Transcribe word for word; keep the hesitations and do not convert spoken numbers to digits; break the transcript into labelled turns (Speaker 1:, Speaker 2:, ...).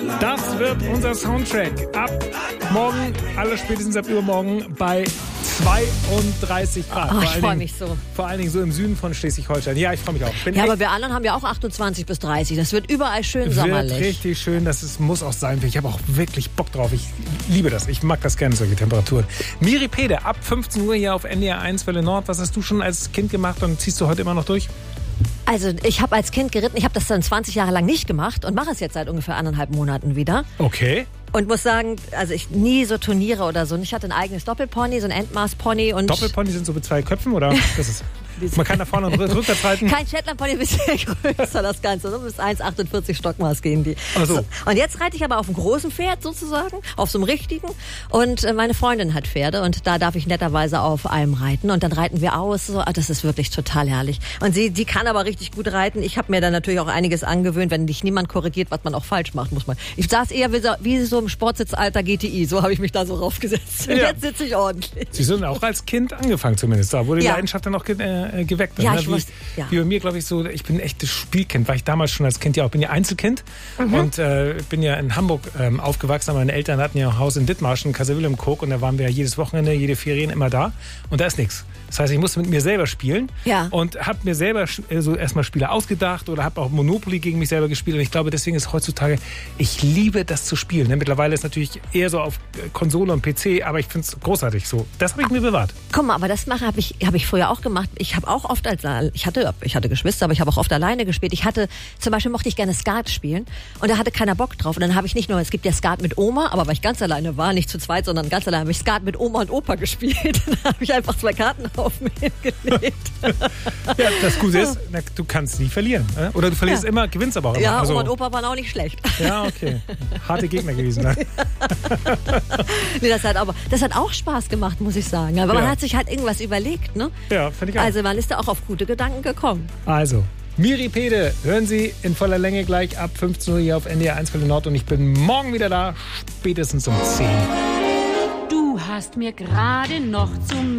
Speaker 1: Das wird unser Soundtrack. Ab morgen, alle spätestens ab übermorgen bei zweiunddreißig Grad.
Speaker 2: Oh, ich freue mich so.
Speaker 1: Vor allen Dingen so im Süden von Schleswig-Holstein. Ja, ich freue mich auch. Bin
Speaker 2: ja, aber wir anderen haben ja auch achtundzwanzig bis dreißig. Das wird überall schön
Speaker 1: wird
Speaker 2: sommerlich.
Speaker 1: Richtig schön. Das ist, muss auch sein. Ich habe auch wirklich Bock drauf. Ich liebe das. Ich mag das gerne, solche Temperaturen. Miri Pede, ab fünfzehn Uhr hier auf N D R eins Welle Nord. Was hast du schon als Kind gemacht und ziehst du heute immer noch durch?
Speaker 2: Also ich habe als Kind geritten. Ich habe das dann zwanzig Jahre lang nicht gemacht und mache es jetzt seit ungefähr anderthalb Monaten wieder.
Speaker 1: Okay.
Speaker 2: Und muss sagen, also ich nie so Turniere oder so. Ich hatte ein eigenes Doppelpony, so ein Endmaß-Pony. Und
Speaker 1: Doppelpony sind so mit zwei Köpfen, oder? Das ist, man kann da vorne und rückwärts halten.
Speaker 2: Kein Shetland-Pony, ein bisschen größer das Ganze. So bis eins Komma achtundvierzig Stockmaß gehen die.
Speaker 1: Ach so.
Speaker 2: So. Und jetzt reite ich aber auf einem großen Pferd sozusagen, auf so einem richtigen. Und äh, meine Freundin hat Pferde und da darf ich netterweise auf einem reiten. Und dann reiten wir aus. So. Ah, das ist wirklich total herrlich. Und sie, die kann aber richtig gut reiten. Ich habe mir dann natürlich auch einiges angewöhnt, wenn dich niemand korrigiert, was man auch falsch macht, muss man. Ich saß eher wie so, wie so im Sportsitzalter G T I. So habe ich mich da so raufgesetzt. Und
Speaker 1: ja.
Speaker 2: Jetzt sitze ich ordentlich.
Speaker 1: Sie sind auch als Kind angefangen zumindest. Da wurde die
Speaker 2: ja.
Speaker 1: Leidenschaft dann auch ge äh, geweckt.
Speaker 2: Ja,
Speaker 1: ne?
Speaker 2: ich
Speaker 1: wie,
Speaker 2: muss, ja.
Speaker 1: wie bei mir, glaube ich, so, ich bin ein echtes Spielkind. War ich damals schon als Kind ja auch. Ich bin ja Einzelkind mhm. und äh, bin ja in Hamburg ähm, aufgewachsen. Meine Eltern hatten ja ein Haus in Dithmarschen, Kaiser Wilhelm Koog. Und da waren wir ja jedes Wochenende, jede Ferien immer da. Und da ist nichts. Das heißt, ich musste mit mir selber spielen
Speaker 2: ja.
Speaker 1: und habe mir selber so erstmal Spiele ausgedacht oder habe auch Monopoly gegen mich selber gespielt. Und ich glaube, deswegen ist heutzutage, ich liebe das zu spielen. Ne? Mittlerweile ist natürlich eher so auf Konsole und P C, aber ich finde es großartig so. Das habe ich mir bewahrt.
Speaker 2: Guck mal, aber das mache habe ich, hab ich früher auch gemacht. Ich habe auch oft als, ich hatte, ich hatte Geschwister, aber ich habe auch oft alleine gespielt. Ich hatte, zum Beispiel mochte ich gerne Skat spielen und da hatte keiner Bock drauf. Und dann habe ich nicht nur, es gibt ja Skat mit Oma, aber weil ich ganz alleine war, nicht zu zweit, sondern ganz alleine, habe ich Skat mit Oma und Opa gespielt. Dann habe ich einfach zwei Karten auf mir hingelegt.
Speaker 1: Ja, das Gute ist, du kannst nie verlieren. Oder du verlierst ja. immer, gewinnst aber auch immer.
Speaker 2: Ja,
Speaker 1: also,
Speaker 2: Oma und Opa waren auch nicht schlecht.
Speaker 1: Ja, okay. Harte Gegner gewesen. Ne?
Speaker 2: Nee, das hat aber, das hat auch Spaß gemacht, muss ich sagen. Aber ja. man hat sich halt irgendwas überlegt, ne?
Speaker 1: Ja, finde ich auch.
Speaker 2: Also man ist da auch auf gute Gedanken gekommen.
Speaker 1: Also, Miri Pede, hören Sie in voller Länge gleich ab fünfzehn Uhr hier auf N D R eins Welle Nord und ich bin morgen wieder da, spätestens um zehn.
Speaker 3: Du hast mir gerade noch zum